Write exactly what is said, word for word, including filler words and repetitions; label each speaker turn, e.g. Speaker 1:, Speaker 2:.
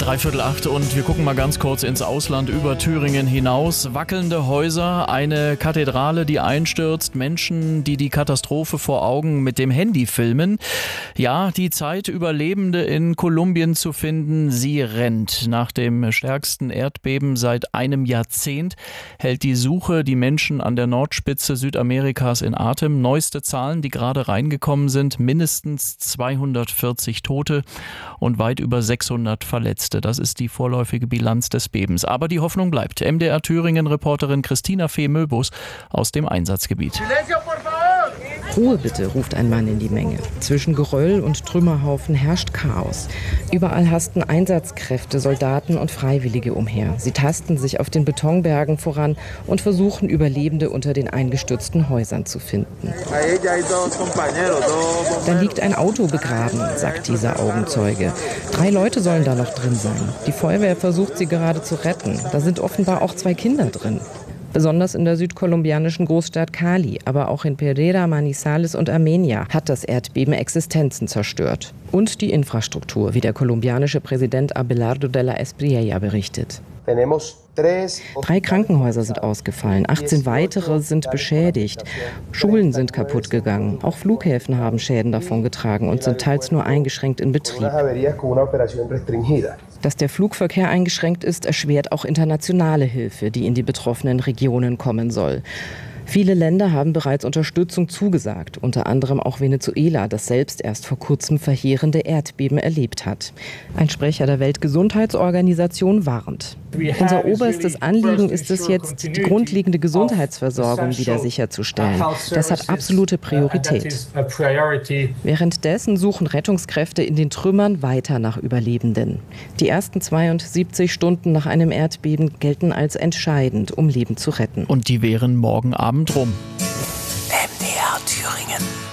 Speaker 1: Dreiviertel acht und wir gucken mal ganz kurz ins Ausland über Thüringen hinaus. Wackelnde Häuser, eine Kathedrale, die einstürzt, Menschen, die die Katastrophe vor Augen mit dem Handy filmen. Ja, die Zeit, Überlebende in Kolumbien zu finden, sie rennt. Nach dem stärksten Erdbeben seit einem Jahrzehnt hält die Suche die Menschen an der Nordspitze Südamerikas in Atem. Neueste Zahlen, die gerade reingekommen sind, mindestens zweihundertvierzig Tote und weit über sechshundert Verletzte. Das ist die vorläufige Bilanz des Bebens. Aber die Hoffnung bleibt. M D R Thüringen-Reporterin Christina Fee-Möbus aus dem Einsatzgebiet.
Speaker 2: Ruhe bitte, ruft ein Mann in die Menge. Zwischen Geröll und Trümmerhaufen herrscht Chaos. Überall hasten Einsatzkräfte, Soldaten und Freiwillige umher. Sie tasten sich auf den Betonbergen voran und versuchen, Überlebende unter den eingestürzten Häusern zu finden. Da liegt ein Auto begraben, sagt dieser Augenzeuge. Drei Leute sollen da noch drin sein. Die Feuerwehr versucht, sie gerade zu retten. Da sind offenbar auch zwei Kinder drin. Besonders in der südkolumbianischen Großstadt Cali, aber auch in Pereira, Manizales und Armenia hat das Erdbeben Existenzen zerstört. Und die Infrastruktur, wie der kolumbianische Präsident Abelardo de la Espriella berichtet. Drei Krankenhäuser sind ausgefallen, achtzehn weitere sind beschädigt. Schulen sind kaputt gegangen. Auch Flughäfen haben Schäden davongetragen und sind teils nur eingeschränkt in Betrieb. Dass der Flugverkehr eingeschränkt ist, erschwert auch internationale Hilfe, die in die betroffenen Regionen kommen soll. Viele Länder haben bereits Unterstützung zugesagt, unter anderem auch Venezuela, das selbst erst vor kurzem verheerende Erdbeben erlebt hat. Ein Sprecher der Weltgesundheitsorganisation warnt. Unser oberstes Anliegen ist es jetzt, die grundlegende Gesundheitsversorgung wieder sicherzustellen. Das hat absolute Priorität. Währenddessen suchen Rettungskräfte in den Trümmern weiter nach Überlebenden. Die ersten zweiundsiebzig Stunden nach einem Erdbeben gelten als entscheidend, um Leben zu retten.
Speaker 1: Und die wären morgen Abend rum.
Speaker 3: M D R Thüringen.